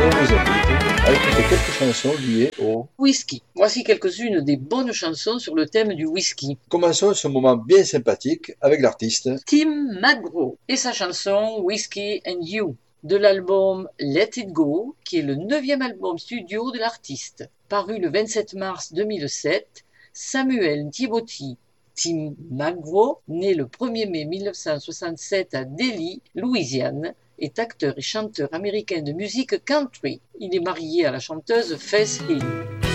on vous invite à écouter quelques chansons liées au whisky. Voici quelques-unes des bonnes chansons sur le thème du whisky. Commençons ce moment bien sympathique avec l'artiste Tim McGraw et sa chanson Whiskey and You de l'album Let It Go, qui est le 9e album studio de l'artiste. Paru le 27 mars 2007, Samuel Timothy Tim McGraw, né le 1er mai 1967 à Delhi, Louisiane, est acteur et chanteur américain de musique country. Il est marié à la chanteuse Faith Hill.